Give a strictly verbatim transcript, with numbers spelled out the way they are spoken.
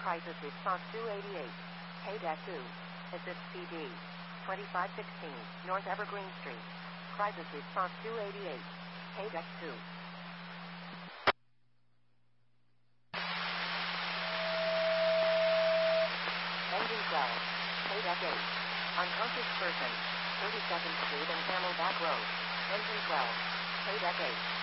Crisis Response two eighty-eight. Hey Deck two. Assist P D. twenty-five sixteen North Evergreen Street. Crisis Response two eighty-eight. Hey Deck two. Engine twelve. Hey Deck eight. Unconscious person. thirty-second Street and Camelback Road. Engine twelve. Hey Deck eight.